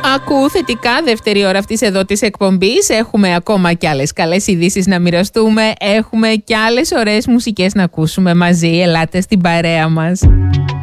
Ακούω θετικά, δεύτερη ώρα αυτής εδώ της εκπομπής. Έχουμε ακόμα κι άλλες καλές ειδήσεις να μοιραστούμε. Έχουμε κι άλλες ωραίες μουσικές να ακούσουμε μαζί. Ελάτε στην παρέα μας.